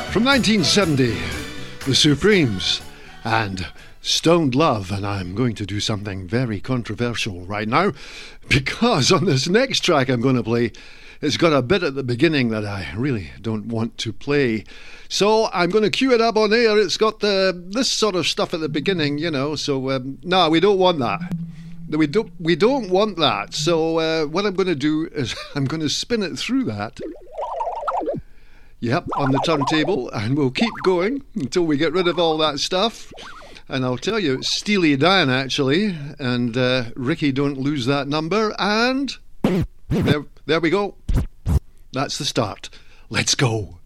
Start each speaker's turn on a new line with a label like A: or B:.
A: From 1970, The Supremes and Stoned Love, and I'm going to do something very controversial right now, because on this next track I'm going to play, it's got a bit at the beginning that I really don't want to play. So I'm going to cue it up on air. It's got this sort of stuff at the beginning, you know, so no, we don't want that. We don't want that. So what I'm going to do is I'm going to spin it through that. Yep, on the turntable, and we'll keep going until we get rid of all that stuff. And I'll tell you, it's Steely Dan, actually, and Ricky, don't lose that number, and there we go. That's the start. Let's go.